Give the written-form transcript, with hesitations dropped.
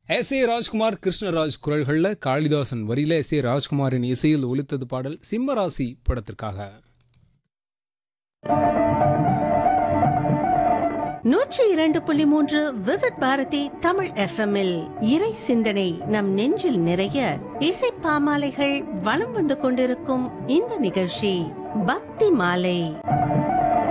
S A Rajkumar, Krishnaraj குரல்களில், காளிதாசன் வரியில S A ராஜ்குமாரின் இசையில் ஒலித்தது பாடல் சிம்மராசி படத்திற்காக. 102.3 விவித் பாரதி தமிழ் எஃப்எம்மில் இறை சிந்தனை நம் நெஞ்சில் நிறைய இசை பாமாலைகள் வலம் வந்து கொண்டிருக்கும் இந்த நிகழ்ச்சி பக்தி மாலை.